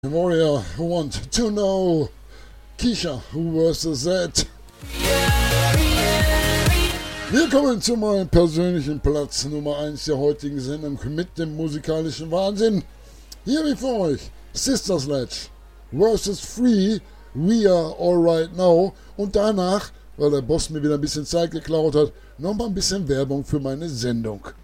Warrior want to know Keisha vs. Zed. Wir kommen zu meinem persönlichen Platz Nummer 1 der heutigen Sendung mit dem musikalischen Wahnsinn. Hier wie für euch Sister Sledge vs. Free, We Are Alright Now und danach, weil der Boss mir wieder ein bisschen Zeit geklaut hat, nochmal ein bisschen Werbung für meine Sendung.